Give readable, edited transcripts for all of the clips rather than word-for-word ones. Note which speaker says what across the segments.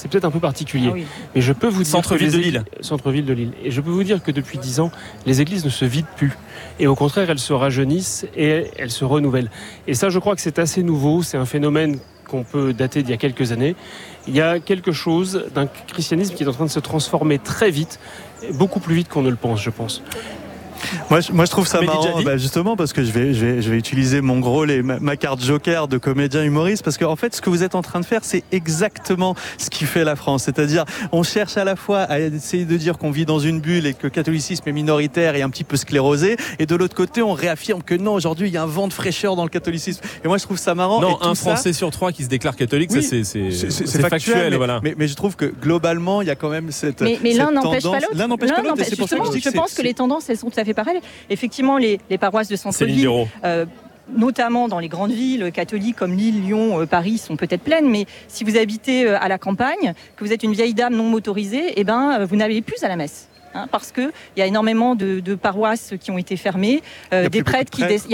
Speaker 1: c'est peut-être un peu particulier.
Speaker 2: Ah oui.
Speaker 1: Mais je peux vous dire
Speaker 3: Centre-ville de Lille.
Speaker 1: Centre-ville de Lille. Et je peux vous dire que depuis 10 ans, les églises ne se vident plus. Et au contraire, elles se rajeunissent et elles se renouvellent. Et ça, je crois que c'est assez nouveau. C'est un phénomène qu'on peut dater d'il y a quelques années. Il y a quelque chose d'un christianisme qui est en train de se transformer très vite, beaucoup plus vite qu'on ne le pense, je pense.
Speaker 4: Moi, je trouve ça
Speaker 3: Mais
Speaker 4: marrant, justement, parce que je vais utiliser mon rôle et ma carte joker de comédien humoriste, parce qu'en fait, ce que vous êtes en train de faire, c'est exactement ce qui fait la France. C'est-à-dire, on cherche à la fois à essayer de dire qu'on vit dans une bulle et que le catholicisme est minoritaire et un petit peu sclérosé, et de l'autre côté, on réaffirme que non, aujourd'hui, il y a un vent de fraîcheur dans le catholicisme. Et moi, je trouve ça marrant.
Speaker 3: Non,
Speaker 4: et
Speaker 3: un Français sur 3 qui se déclare catholique,
Speaker 4: oui,
Speaker 3: ça c'est factuel. Voilà.
Speaker 4: Mais je trouve que globalement, il y a quand même cette
Speaker 2: Mais l'un n'empêche pas l'autre.
Speaker 4: L'un n'empêche pas l'autre. Et c'est pour ça que je dis
Speaker 2: je pense que les tendances, elles sont tout à fait pareilles. Effectivement, les paroisses de centre-ville, notamment dans les grandes villes catholiques comme Lille, Lyon, Paris, sont peut-être pleines, mais si vous habitez à la campagne, que vous êtes une vieille dame non motorisée, vous n'allez plus à la messe. Parce qu'il y a énormément de paroisses qui ont été fermées, des prêtres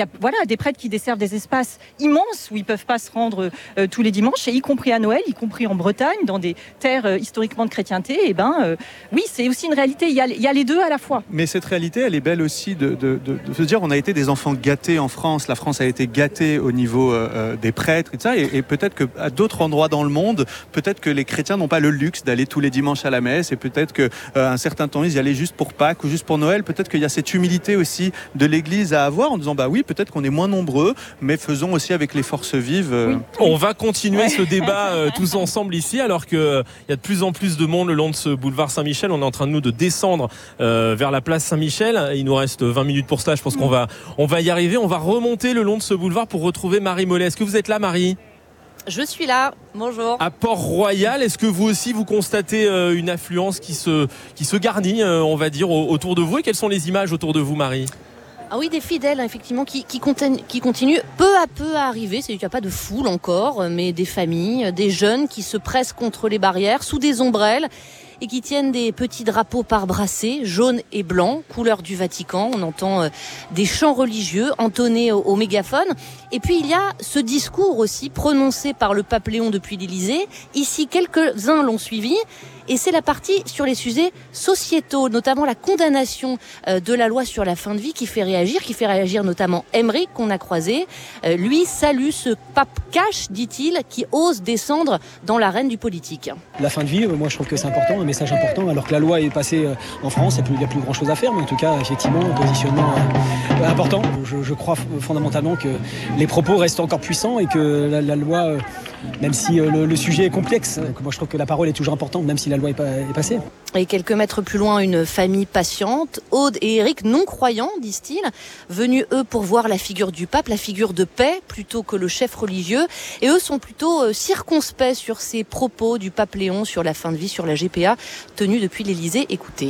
Speaker 2: qui desservent des espaces immenses où ils ne peuvent pas se rendre tous les dimanches, et y compris à Noël, y compris en Bretagne, dans des terres historiquement de chrétienté. Oui, c'est aussi une réalité, il y a les deux à la fois.
Speaker 4: Mais cette réalité, elle est belle aussi de se dire on a été des enfants gâtés en France, la France a été gâtée au niveau des prêtres et tout ça, et peut-être qu'à d'autres endroits dans le monde, peut-être que les chrétiens n'ont pas le luxe d'aller tous les dimanches à la messe, et peut-être qu'à un certain temps, ils y allaient juste pour Pâques ou juste pour Noël. Peut-être qu'il y a cette humilité aussi de l'Église à avoir en disant oui, peut-être qu'on est moins nombreux, mais faisons aussi avec les forces vives.
Speaker 3: Oui. On va continuer ce débat tous ensemble ici, alors qu'il y a de plus en plus de monde le long de ce boulevard Saint-Michel. On est en train de descendre vers la place Saint-Michel. Il nous reste 20 minutes pour cela. Je pense qu'on va y arriver. On va remonter le long de ce boulevard pour retrouver Marie Mollet. Est-ce que vous êtes là, Marie ?
Speaker 5: Je suis là, bonjour.
Speaker 3: À Port-Royal, est-ce que vous aussi vous constatez une affluence qui se garnit, on va dire, autour de vous, et quelles sont les images autour de vous, Marie ?
Speaker 5: Ah oui, des fidèles, effectivement, qui continuent peu à peu à arriver. Il n'y a pas de foule encore, mais des familles, des jeunes qui se pressent contre les barrières, sous des ombrelles, et qui tiennent des petits drapeaux par brassée, jaunes et blancs, couleur du Vatican. On entend des chants religieux entonnés au mégaphone. Et puis il y a ce discours aussi prononcé par le pape Léon depuis l'Élysée. Ici, quelques-uns l'ont suivi. Et c'est la partie sur les sujets sociétaux, notamment la condamnation de la loi sur la fin de vie qui fait réagir notamment Emmerich qu'on a croisé. Lui salue ce pape cash, dit-il, qui ose descendre dans l'arène du politique.
Speaker 6: La fin de vie, moi je trouve que c'est important, un message important, alors que la loi est passée en France, il n'y a plus grand chose à faire, mais en tout cas, effectivement, un positionnement important. Je crois fondamentalement que les propos restent encore puissants et que la loi, même si le sujet est complexe, moi je trouve que la parole est toujours importante, même si la loi est passée.
Speaker 5: Et quelques mètres plus loin, une famille patiente, Aude et Eric, non-croyants, disent-ils, venus eux pour voir la figure du pape, la figure de paix, plutôt que le chef religieux. Et eux sont plutôt circonspects sur ces propos du pape Léon sur la fin de vie, sur la GPA, tenue depuis l'Élysée. Écoutez.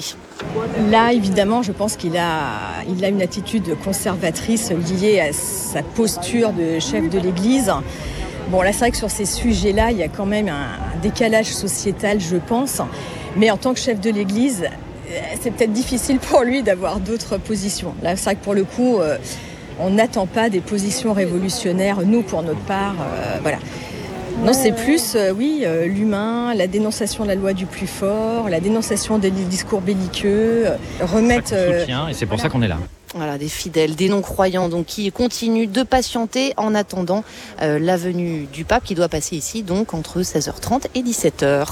Speaker 7: Là, évidemment, je pense qu'il a une attitude conservatrice liée à sa posture de chef de l'Église. Bon, là, c'est vrai que sur ces sujets-là, il y a quand même un décalage sociétal, je pense. Mais en tant que chef de l'Église, c'est peut-être difficile pour lui d'avoir d'autres positions. Là, c'est vrai que pour le coup, on n'attend pas des positions révolutionnaires, nous, pour notre part. Voilà. Non, c'est plus, l'humain, la dénonciation de la loi du plus fort, la dénonciation des discours belliqueux, remettre...
Speaker 8: soutien, et c'est pour ça qu'on est là.
Speaker 5: Voilà, des fidèles, des non-croyants, donc qui continuent de patienter en attendant la venue du pape qui doit passer ici, donc entre 16h30 et 17h.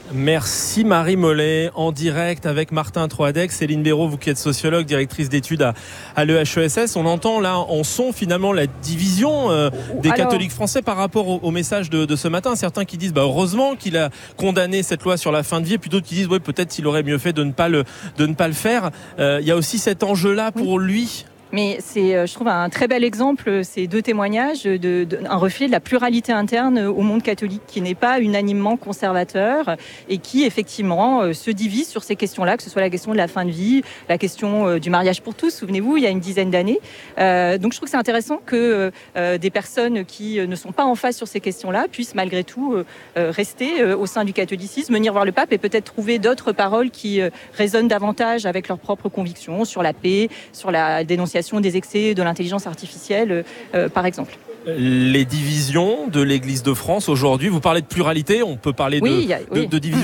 Speaker 3: Merci Marie Mollet, en direct avec Martin Troadec. Céline Béraud, vous qui êtes sociologue, directrice d'études à l'EHESS, on entend là en son finalement la division des catholiques français par rapport au message de ce matin. Certains qui disent heureusement qu'il a condamné cette loi sur la fin de vie, et puis d'autres qui disent peut-être qu'il aurait mieux fait de ne pas le faire. Il y a aussi cet enjeu-là pour lui.
Speaker 2: Mais c'est, je trouve, un très bel exemple, ces deux témoignages, un reflet de la pluralité interne au monde catholique, qui n'est pas unanimement conservateur et qui, effectivement, se divise sur ces questions-là, que ce soit la question de la fin de vie, la question du mariage pour tous, souvenez-vous, il y a une dizaine d'années. Donc je trouve que c'est intéressant que des personnes qui ne sont pas en phase sur ces questions-là puissent malgré tout rester au sein du catholicisme, venir voir le pape et peut-être trouver d'autres paroles qui résonnent davantage avec leurs propres convictions sur la paix, sur la dénonciation des excès de l'intelligence artificielle, par exemple.
Speaker 3: Les divisions de l'Église de France aujourd'hui, vous parlez de pluralité, on peut parler de division.